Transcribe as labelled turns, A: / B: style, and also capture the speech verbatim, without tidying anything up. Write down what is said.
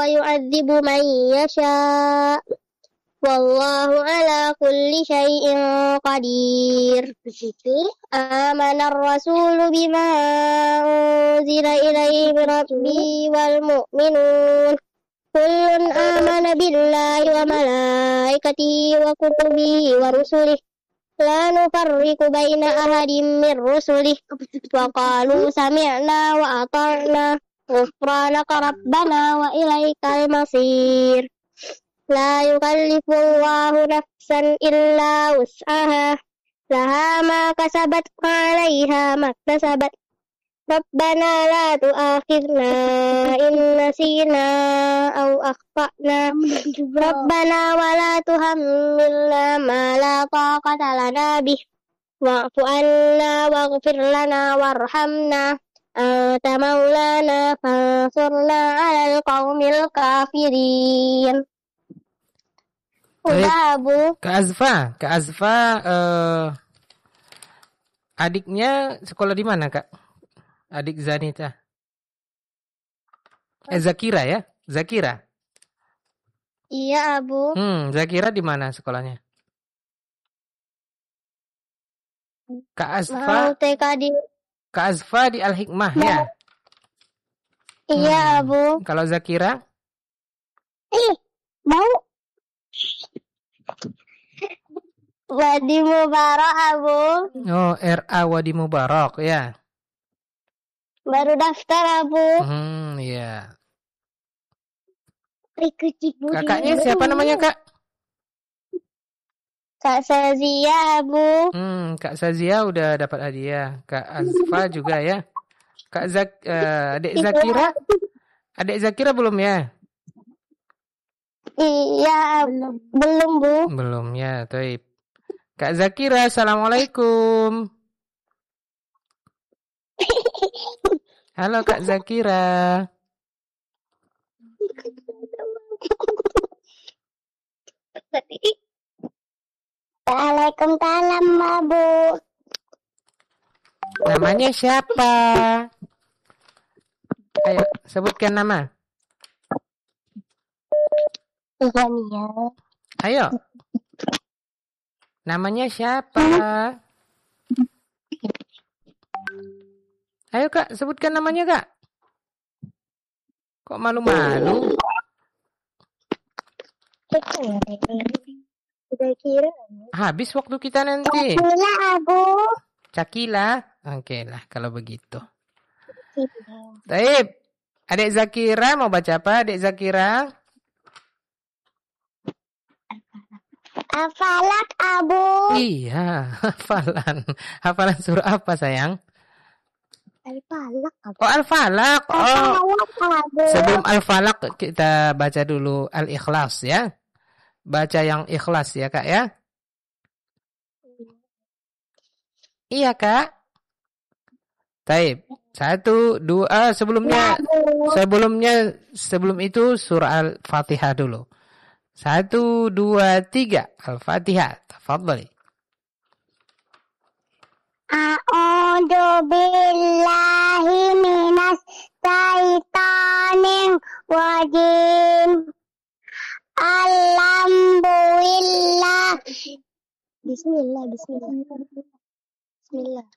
A: ويعذب من يشاء والله على كل شيء قدير. آمن الرسول بما أنزل إليه من ربه والمؤمنون كل آمن بالله وملائكته وكتبه ورسله لا نفرق بين أحد من رسله وقالوا سمعنا وأطعنا غفرانك ربنا وإليك المصير. لا يكلف الله نفسا إلا وسعها لها ما كسبت وعليها ما اكتسبت ربنا لا تؤاخذنا إن نسينا أو أخطأنا ربنا ولا تحملنا ما لا طاقة لنا به واعف عنا واغفر لنا وارحمنا أنت مولانا فانصرنا على القوم الكافرين. Udah, Bu.
B: Kak Azfa, Kak Azfa uh, adiknya sekolah di mana, Kak? Adik Zanita. Eh Zakira ya? Zakira.
A: Iya, Bu.
B: Hmm, Zakira di mana sekolahnya? Kak Azfa.
A: Mau T K di
B: Kak Azfa di Al-Hikmah ya?
A: Iya,
B: hmm.
A: Bu.
B: Kalau Zakira?
A: Ih, mau Wadi Mubarak, Abu.
B: Oh, R A Wadi Mubarak ya.
A: Baru daftar, Abu.
B: Hmm, iya.
A: Kakaknya
B: siapa namanya, Kak?
A: Kak Sazia, Abu.
B: Hmm, Kak Sazia udah dapat hadiah. Kak Azfa juga ya. Kak Zak, uh, Adik Zakira? Adik Zakira belum ya?
A: Iya, belum, belum Bu.
B: Belum ya, Taib. Kak Zakira, assalamualaikum. Halo Kak Zakira.
A: Waalaikumsalam, Bu.
B: Namanya siapa? Ayo, sebutkan nama.
A: Zania.
B: Ayo. Namanya siapa? Ayo Kak, sebutkan namanya Kak. Kok malu-malu?
A: Udah kira.
B: Habis waktu kita nanti.
A: Cakila, Abu.
B: Cakila? Oke lah kalau begitu. Taib. Adik Zakira mau baca apa? Adik Zakira?
A: Hafalak, Abu.
B: Iya, hafalan. Hafalan surah apa, sayang?
A: Al-Falaq, Abu.
B: Oh, Al-Falaq. Oh.
A: Al-Falaq, Abu.
B: Sebelum Al-Falaq kita baca dulu Al-Ikhlas ya. Baca yang ikhlas ya, Kak ya. Iya, Kak. Taib. Satu, dua, sebelumnya sebelumnya sebelum itu surah Al-Fatihah dulu. Satu, dua, tiga. Al-Fatihah. Tafadhali.
A: A'udzu billahi minas syaitonir rajim. Alhamdulillah. Bismillah, bismillah. Bismillah.